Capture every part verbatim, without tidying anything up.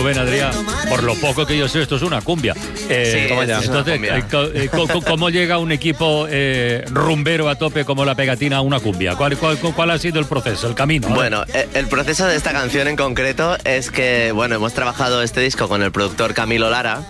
Rubén, Adrián, por lo poco que yo sé, esto es una cumbia. Eh, sí, entonces, es una cumbia. eh, ¿cómo, ¿cómo llega un equipo eh, rumbero a tope como La Pegatina a una cumbia? ¿Cuál, cuál, cuál ha sido el proceso, el camino? Bueno, el proceso de esta canción en concreto es que, bueno, hemos trabajado este disco con el productor Camilo Lara,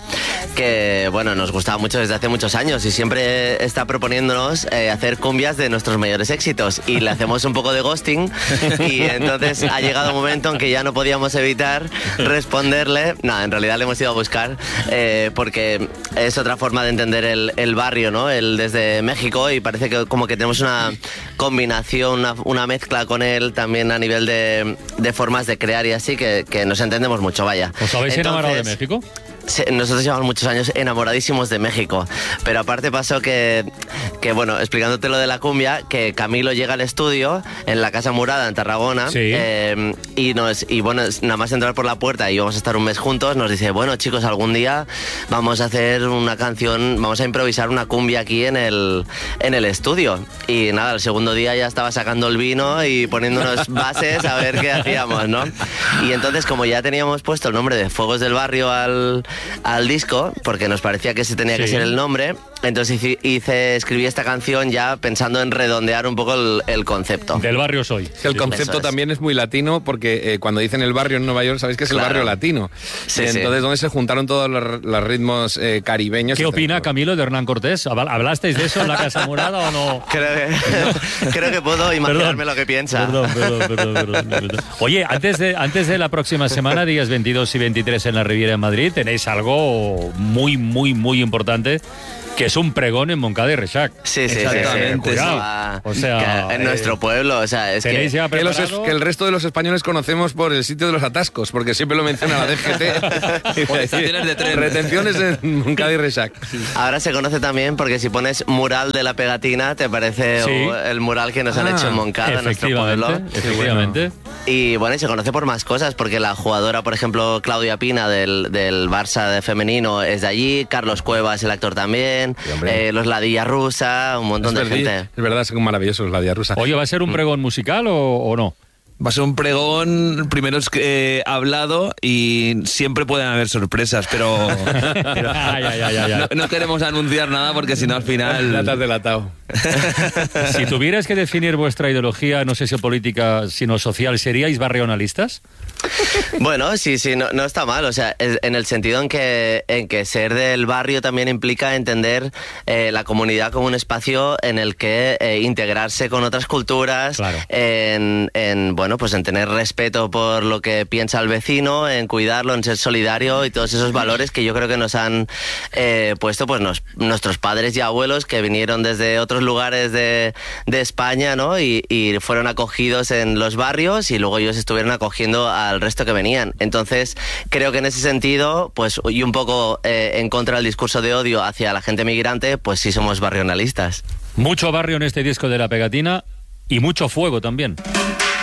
que, bueno, nos gustaba mucho desde hace muchos años y siempre está proponiéndonos eh, hacer cumbias de nuestros mayores éxitos, y le hacemos un poco de ghosting, y entonces ha llegado un momento en que ya no podíamos evitar responderle. No, en realidad le hemos ido a buscar eh, porque es otra forma de entender el, el barrio, ¿no? El desde México, y parece que como que tenemos una combinación, una, una mezcla con él también a nivel de, de formas de crear y así, que, que nos entendemos mucho, vaya. ¿Os habéis Entonces, enamorado de México? nosotros llevamos muchos años enamoradísimos de México, pero aparte pasó que, que, bueno, explicándote lo de la cumbia, que Camilo llega al estudio en la Casa Murada en Tarragona, sí. eh, y, nos, y bueno, nada más entrar por la puerta y íbamos a estar un mes juntos, nos dice, bueno chicos, algún día vamos a hacer una canción, vamos a improvisar una cumbia aquí en el, en el estudio. Y nada, el segundo día ya estaba sacando el vino y poniéndonos bases a ver qué hacíamos, ¿no? Y entonces, como ya teníamos puesto el nombre de Fuegos del Barrio al al disco, porque nos parecía que ese tenía sí. que ser el nombre, entonces hice, escribí esta canción ya pensando en redondear un poco el, el concepto. Del barrio soy. El concepto es. también es muy latino, porque eh, cuando dicen el barrio en Nueva York, sabéis que es claro. el barrio latino. Sí, entonces, sí. donde se juntaron todos los, los ritmos eh, caribeños. ¿Qué opina Camilo de Hernán Cortés? ¿Hablasteis de eso en la Casa Morada o no? Creo que, no. creo que puedo imaginarme perdón. lo que piensa. Perdón, perdón, perdón, perdón, perdón. Oye, antes de, antes de la próxima semana, días veintidós y veintitrés en la Riviera en Madrid, tenéis algo muy, muy, muy importante, que es un pregón en Moncada y Reixac. Sí, sí, exactamente. sí, sí. Cuidado. O sea, en eh, nuestro pueblo, o sea, es que, ya que, los, que el resto de los españoles conocemos por el sitio de los atascos, porque siempre lo menciona la D G T. Estaciones de tren. Retenciones en Moncada y Reixac. Sí. Ahora se conoce también porque si pones mural de La Pegatina, te parece sí. el mural que nos ah, han hecho en Moncada, en nuestro pueblo. Efectivamente. Y bueno, y se conoce por más cosas, porque la jugadora, por ejemplo, Claudia Pina del, del Barça de femenino es de allí, Carlos Cuevas, el actor también, sí, eh, los Ladilla Rusa, un montón es de verdad, gente. Es verdad, son maravillosos los Ladilla Rusa. Oye, ¿va a ser un pregón musical o, o no? Va a ser un pregón, primero es eh, hablado, y siempre pueden haber sorpresas, pero, pero ay, ay, ay, ay. No, no queremos anunciar nada porque si no al final... Ya te has delatado. Si tuvierais que definir vuestra ideología, no sé si política, sino social, ¿seríais barrionalistas? Bueno, sí, sí, no, no está mal, o sea, es, en el sentido en que, en que ser del barrio también implica entender eh, la comunidad como un espacio en el que eh, integrarse con otras culturas, claro. en, en, bueno, pues en tener respeto por lo que piensa el vecino, en cuidarlo, en ser solidario y todos esos valores que yo creo que nos han eh, puesto pues nos, nuestros padres y abuelos que vinieron desde otros lugares de, de España, ¿no? Y, y fueron acogidos en los barrios y luego ellos estuvieron acogiendo al resto que venían. Entonces, creo que en ese sentido, pues, y un poco eh, en contra del discurso de odio hacia la gente migrante, pues sí somos barrionalistas. Mucho barrio en este disco de La Pegatina y mucho fuego también.